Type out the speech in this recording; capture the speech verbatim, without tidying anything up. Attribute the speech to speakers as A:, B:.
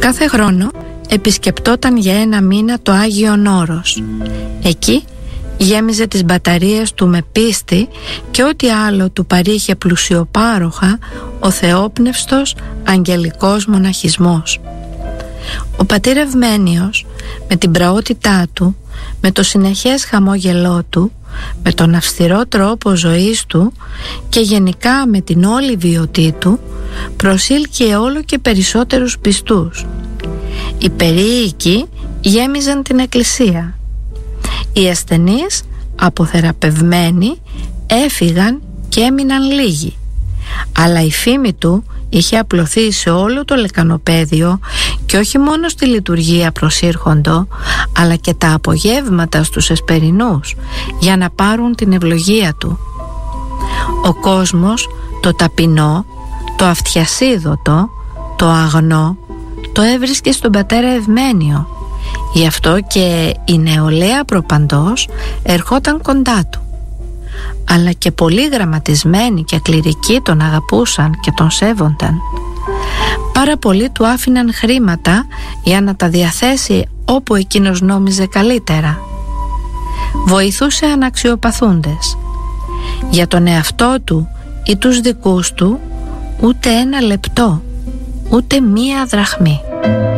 A: Κάθε χρόνο επισκεπτόταν για ένα μήνα το Άγιον Όρος. Εκεί γέμιζε τις μπαταρίες του με πίστη και ό,τι άλλο του παρήχε πλουσιοπάροχα ο θεόπνευστος αγγελικός μοναχισμός. Ο πατήρ Ευμένιος, με την πραότητά του, με το συνεχές χαμόγελό του, με τον αυστηρό τρόπο ζωής του και γενικά με την όλη βιωτή του, προσήλκυε όλο και περισσότερους πιστούς. Οι περίοικοι γέμιζαν την εκκλησία. Οι ασθενείς, αποθεραπευμένοι, έφυγαν και έμειναν λίγοι. Αλλά η φήμη του είχε απλωθεί σε όλο το λεκανοπέδιο και όχι μόνο στη λειτουργία προσήρχοντο, αλλά και τα απογεύματα στους εσπερινούς για να πάρουν την ευλογία του. Ο κόσμος το ταπεινό, το αυτιασίδωτο, το αγνό το έβρισκε στον πατέρα Ευμένιο. Γι' αυτό και η νεολαία προπαντός ερχόταν κοντά του. Αλλά και πολλοί γραμματισμένοι και κληρικοί τον αγαπούσαν και τον σέβονταν. Πάρα πολλοί του άφηναν χρήματα για να τα διαθέσει όπου εκείνος νόμιζε καλύτερα. Βοηθούσε αναξιοπαθούντες. Για τον εαυτό του ή τους δικούς του ούτε ένα λεπτό, ούτε μία δραχμή.